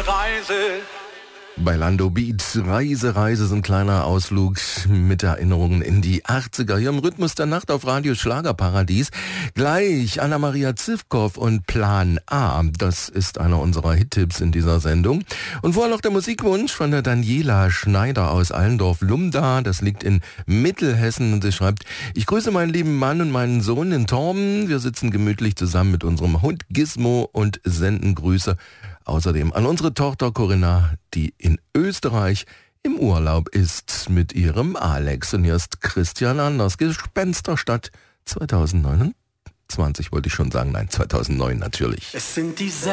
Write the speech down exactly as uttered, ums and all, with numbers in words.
Reise. Bei Lando Beat, Reise, Reise ist ein kleiner Ausflug mit Erinnerungen in die achtziger. Hier im Rhythmus der Nacht auf Radio Schlagerparadies. Gleich Anna-Maria Zivkow und Plan A. Das ist einer unserer Hit-Tipps in dieser Sendung. Und vorher noch der Musikwunsch von der Daniela Schneider aus Allendorf-Lumda. Das liegt in Mittelhessen und sie schreibt: Ich grüße meinen lieben Mann und meinen Sohn in Torben. Wir sitzen gemütlich zusammen mit unserem Hund Gizmo und senden Grüße. Außerdem an unsere Tochter Corinna, die in Österreich im Urlaub ist mit ihrem Alex. Und hier ist Christian Anders, Gespensterstadt zweitausendneunundzwanzig wollte ich schon sagen, nein, zweitausendneun natürlich. Es sind die